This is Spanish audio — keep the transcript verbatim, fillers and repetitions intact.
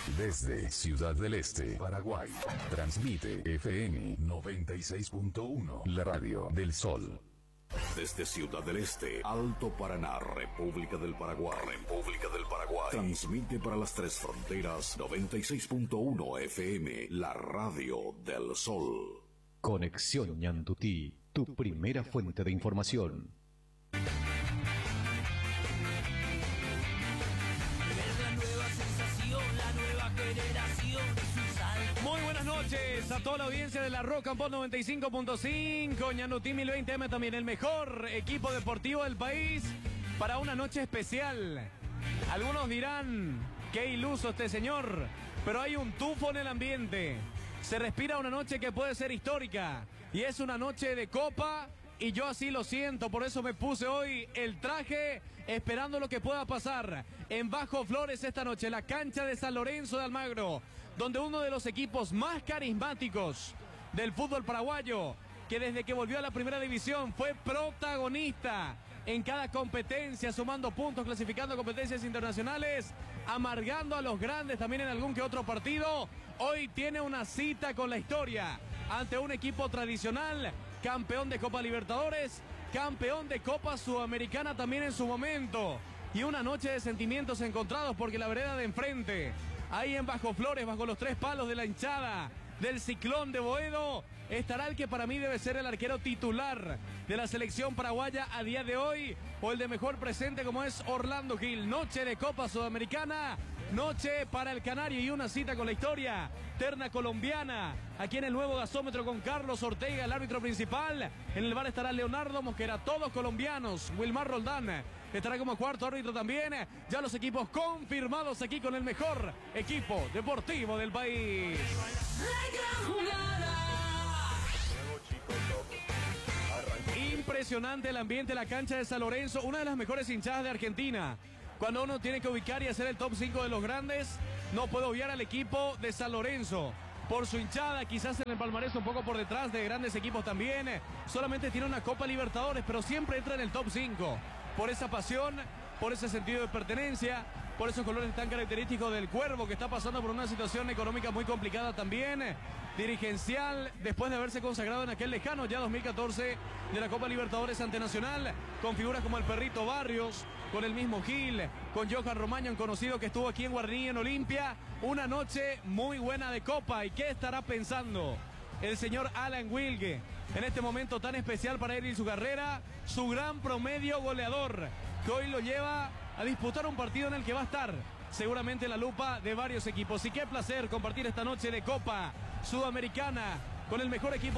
Desde Ciudad del Este, Paraguay, transmite F M noventa y seis punto uno, la radio del Sol. Desde Ciudad del Este, Alto Paraná, República del Paraguay, República del Paraguay, transmite para las tres fronteras noventa y seis punto uno F M, la radio del Sol. Conexión Ñandutí, tu primera fuente de información. Muy buenas noches a toda la audiencia de la Rock and Pop noventa y cinco punto cinco, Ñandutí mil veinte M, también el mejor equipo deportivo del país para una noche especial. Algunos dirán, qué iluso este señor, pero hay un tufo en el ambiente. Se respira una noche que puede ser histórica y es una noche de copa. Y yo así lo siento, por eso me puse hoy el traje esperando lo que pueda pasar en Bajo Flores esta noche, la cancha de San Lorenzo de Almagro, donde uno de los equipos más carismáticos del fútbol paraguayo, que desde que volvió a la primera división fue protagonista en cada competencia, sumando puntos, clasificando competencias internacionales, amargando a los grandes también en algún que otro partido, hoy tiene una cita con la historia ante un equipo tradicional, campeón de Copa Libertadores, campeón de Copa Sudamericana también en su momento, y una noche de sentimientos encontrados porque la vereda de enfrente, ahí en Bajo Flores, bajo los tres palos de la hinchada del Ciclón de Boedo, estará el que para mí debe ser el arquero titular de la selección paraguaya a día de hoy, o el de mejor presente como es Orlando Gil. Noche de Copa Sudamericana, noche para el Canario y una cita con la historia, terna colombiana, aquí en el nuevo gasómetro con Carlos Ortega, el árbitro principal. En el bar estará Leonardo Mosquera, todos colombianos. Wilmar Roldán estará como cuarto árbitro también. Ya los equipos confirmados aquí con el mejor equipo deportivo del país. Impresionante el ambiente de la cancha de San Lorenzo, una de las mejores hinchadas de Argentina. Cuando uno tiene que ubicar y hacer el top cinco de los grandes, no puedo obviar al equipo de San Lorenzo. Por su hinchada, quizás en el palmarés un poco por detrás de grandes equipos también. Solamente tiene una Copa Libertadores, pero siempre entra en el top cinco. Por esa pasión, por ese sentido de pertenencia, por esos colores tan característicos del Cuervo, que está pasando por una situación económica muy complicada también, dirigencial, después de haberse consagrado en aquel lejano ya dos mil catorce de la Copa Libertadores ante Nacional, con figuras como el Perrito Barrios, con el mismo Gil, con Johan Romañón, conocido que estuvo aquí en Guaraní, en Olimpia. Una noche muy buena de Copa. ¿Y qué estará pensando el señor Alan Wilgue en este momento tan especial para él y su carrera? Su gran promedio goleador, que hoy lo lleva a disputar un partido en el que va a estar seguramente la lupa de varios equipos. Y qué placer compartir esta noche de Copa Sudamericana con el mejor equipo